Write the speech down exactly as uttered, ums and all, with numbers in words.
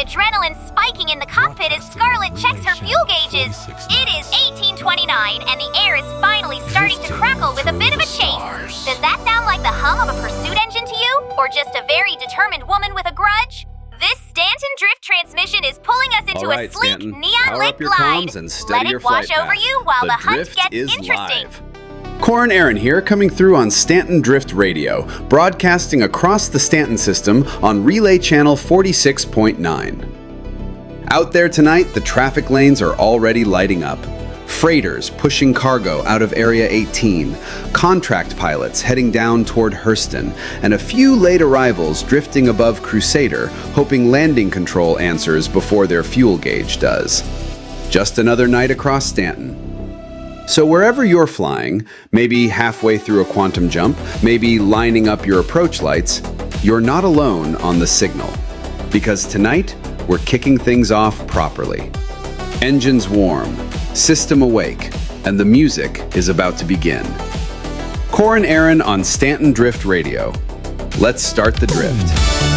adrenaline spiking in the cockpit as Scarlet checks her fuel gauges. It is eighteen twenty-nine, and the air is finally starting to crackle with a bit of a chase. Does that sound like the hum of a pursuit engine to you? Or just a very determined woman with a grudge? This Stanton Drift transmission is pulling us into right, a sleek, Stanton. neon-lit glide. And Let it your wash flight over path. you while the, the hunt drift gets is interesting. Live. Corin Aaron here, coming through on Stanton Drift Radio, broadcasting across the Stanton system on Relay Channel forty-six point nine. Out there tonight, the traffic lanes are already lighting up. Freighters pushing cargo out of Area eighteen, contract pilots heading down toward Hurston, and a few late arrivals drifting above Crusader, hoping landing control answers before their fuel gauge does. Just another night across Stanton. So wherever you're flying, maybe halfway through a quantum jump, maybe lining up your approach lights, you're not alone on the signal. Because tonight, we're kicking things off properly. Engines warm, system awake, and the music is about to begin. Corin Aaron on Stanton Drift Radio. Let's start the drift.